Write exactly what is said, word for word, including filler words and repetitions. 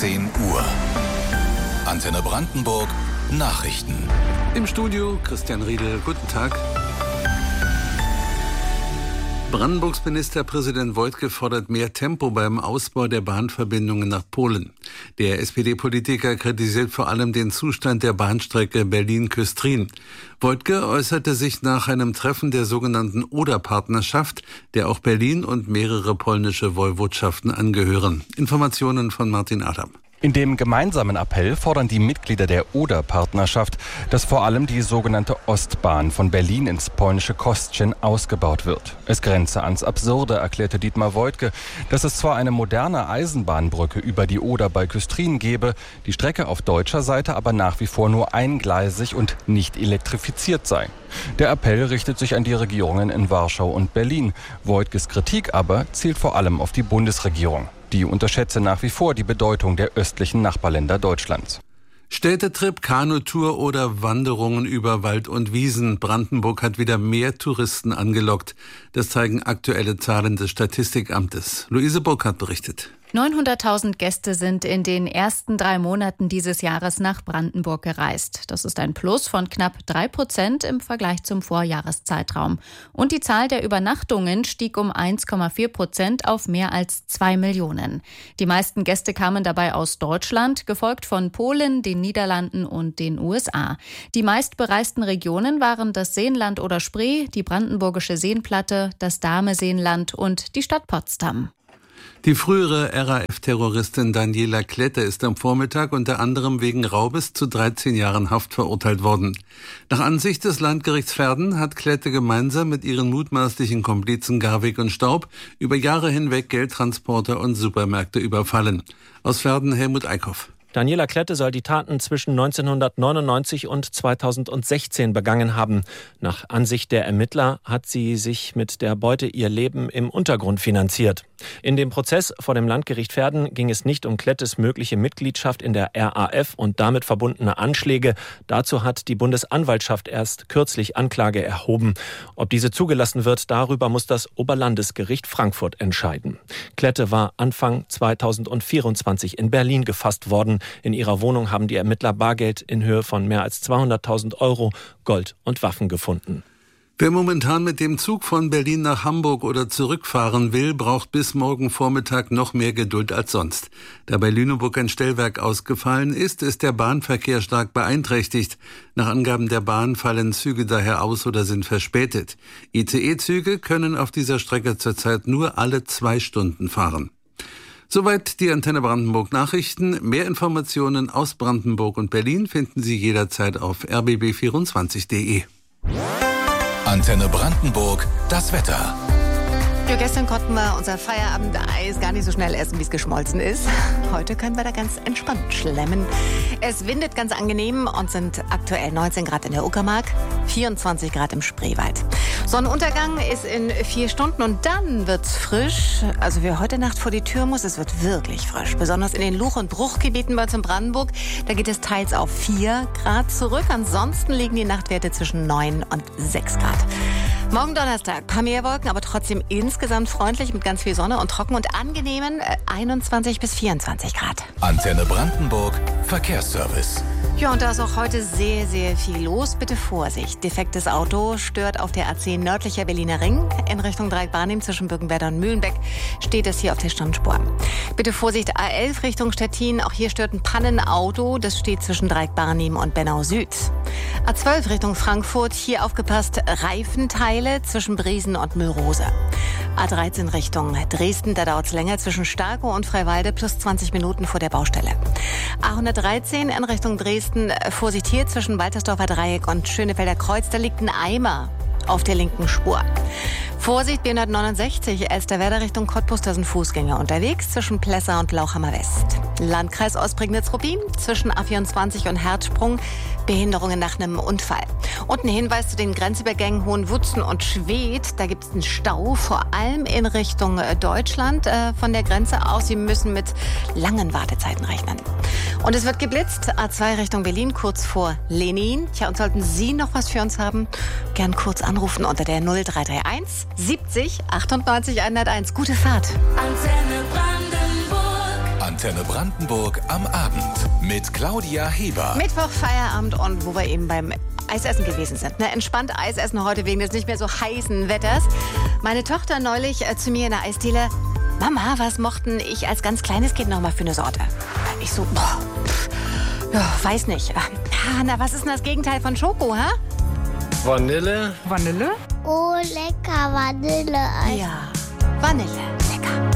zehn Uhr. Antenne Brandenburg Nachrichten. Im Studio Christian Riedel. Guten Tag. Brandenburgs Ministerpräsident Woidke fordert mehr Tempo beim Ausbau der Bahnverbindungen nach Polen. Der S P D-Politiker kritisiert vor allem den Zustand der Bahnstrecke Berlin-Küstrin. Woidke äußerte sich nach einem Treffen der sogenannten Oder-Partnerschaft, der auch Berlin und mehrere polnische Woiwodschaften angehören. Informationen von Martin Adam. In dem gemeinsamen Appell fordern die Mitglieder der Oder-Partnerschaft, dass vor allem die sogenannte Ostbahn von Berlin ins polnische Kostrzyn ausgebaut wird. Es grenze ans Absurde, erklärte Dietmar Woidke, dass es zwar eine moderne Eisenbahnbrücke über die Oder bei Küstrin gebe, die Strecke auf deutscher Seite aber nach wie vor nur eingleisig und nicht elektrifiziert sei. Der Appell richtet sich an die Regierungen in Warschau und Berlin. Woidkes Kritik aber zielt vor allem auf die Bundesregierung. Die unterschätze nach wie vor die Bedeutung der östlichen Nachbarländer Deutschlands. Städtetrip, Kanutour oder Wanderungen über Wald und Wiesen. Brandenburg hat wieder mehr Touristen angelockt. Das zeigen aktuelle Zahlen des Statistikamtes. Luise Burkhardt berichtet. neunhunderttausend Gäste sind in den ersten drei Monaten dieses Jahres nach Brandenburg gereist. Das ist ein Plus von knapp drei Prozent im Vergleich zum Vorjahreszeitraum. Und die Zahl der Übernachtungen stieg um eins Komma vier Prozent auf mehr als zwei Millionen. Die meisten Gäste kamen dabei aus Deutschland, gefolgt von Polen, den Niederlanden und den U S A. Die meistbereisten Regionen waren das Seenland oder Spree, die Brandenburgische Seenplatte, das Dahme-Seenland und die Stadt Potsdam. Die frühere R A F-Terroristin Daniela Klette ist am Vormittag unter anderem wegen Raubes zu dreizehn Jahren Haft verurteilt worden. Nach Ansicht des Landgerichts Verden hat Klette gemeinsam mit ihren mutmaßlichen Komplizen Garwig und Staub über Jahre hinweg Geldtransporter und Supermärkte überfallen. Aus Verden Helmut Eickhoff. Daniela Klette soll die Taten zwischen neunzehnhundertneunundneunzig und zweitausendsechzehn begangen haben. Nach Ansicht der Ermittler hat sie sich mit der Beute ihr Leben im Untergrund finanziert. In dem Prozess vor dem Landgericht Verden ging es nicht um Klettes mögliche Mitgliedschaft in der R A F und damit verbundene Anschläge. Dazu hat die Bundesanwaltschaft erst kürzlich Anklage erhoben. Ob diese zugelassen wird, darüber muss das Oberlandesgericht Frankfurt entscheiden. Klette war Anfang zweitausendvierundzwanzig in Berlin gefasst worden. In ihrer Wohnung haben die Ermittler Bargeld in Höhe von mehr als zweihunderttausend Euro, Gold und Waffen gefunden. Wer momentan mit dem Zug von Berlin nach Hamburg oder zurückfahren will, braucht bis morgen Vormittag noch mehr Geduld als sonst. Da bei Lüneburg ein Stellwerk ausgefallen ist, ist der Bahnverkehr stark beeinträchtigt. Nach Angaben der Bahn fallen Züge daher aus oder sind verspätet. I C E-Züge können auf dieser Strecke zurzeit nur alle zwei Stunden fahren. Soweit die Antenne Brandenburg Nachrichten. Mehr Informationen aus Brandenburg und Berlin finden Sie jederzeit auf r b b vierundzwanzig punkt d e. Antenne Brandenburg, das Wetter. Ja, gestern konnten wir unser Feierabendeis gar nicht so schnell essen, wie es geschmolzen ist. Heute können wir da ganz entspannt schlemmen. Es windet ganz angenehm und sind aktuell neunzehn Grad in der Uckermark, vierundzwanzig Grad im Spreewald. Sonnenuntergang ist in vier Stunden und dann wird's frisch. Also wer heute Nacht vor die Tür muss, es wird wirklich frisch. Besonders in den Luch- und Bruchgebieten bei uns in Brandenburg. Da geht es teils auf vier Grad zurück. Ansonsten liegen die Nachtwerte zwischen neun und sechs Grad. Morgen Donnerstag, paar mehr Wolken, aber trotzdem insgesamt freundlich mit ganz viel Sonne und trocken und angenehmen einundzwanzig bis vierundzwanzig Grad. Antenne Brandenburg, Verkehrsservice. Ja, und da ist auch heute sehr, sehr viel los. Bitte Vorsicht. Defektes Auto stört auf der A zehn nördlicher Berliner Ring. In Richtung Dreieck-Barnim zwischen Birkenwerder und Mühlenbeck steht es hier auf der Standspur. Bitte Vorsicht, A elf Richtung Stettin. Auch hier stört ein Pannenauto. Das steht zwischen Dreieck-Barnim und Bennau Süd. A zwölf Richtung Frankfurt. Hier aufgepasst, Reifenteile zwischen Briesen und Müllrose. A dreizehn Richtung Dresden. Da dauert es länger zwischen Starkow und Freiwalde plus zwanzig Minuten vor der Baustelle. A hundertdreizehn in Richtung Dresden. Vorsicht hier zwischen Waltersdorfer Dreieck und Schönefelder Kreuz. Da liegt ein Eimer auf der linken Spur. Vorsicht, B hundertneunundsechzig, Elsterwerda Richtung Cottbus, da sind Fußgänger unterwegs zwischen Plessa und Lauchhammer West. Landkreis Ostprignitz-Ruppin zwischen A vierundzwanzig und Herzsprung, Behinderungen nach einem Unfall. Und ein Hinweis zu den Grenzübergängen Hohenwutzen und Schwedt, da gibt es einen Stau, vor allem in Richtung Deutschland äh, von der Grenze aus. Sie müssen mit langen Wartezeiten rechnen. Und es wird geblitzt, A zwei Richtung Berlin, kurz vor Lenin. Tja, und sollten Sie noch was für uns haben, gern kurz anrufen unter der null drei drei eins siebzig achtundneunzig hunderteins. Gute Fahrt. Antenne Brandenburg. Antenne Antenne Brandenburg am Abend mit Claudia Heber. Mittwoch, Feierabend und wo wir eben beim Eisessen gewesen sind. Ne, entspannt Eisessen heute wegen des nicht mehr so heißen Wetters. Meine Tochter neulich äh, zu mir in der Eisdiele: Mama, was mochten ich als ganz kleines Kind noch mal für eine Sorte? Ich so, boah, pff, ja, weiß nicht. Ah, na, was ist denn das Gegenteil von Schoko, ha? Vanille. Vanille? Oh, lecker Vanilleeis. Ja, Vanille.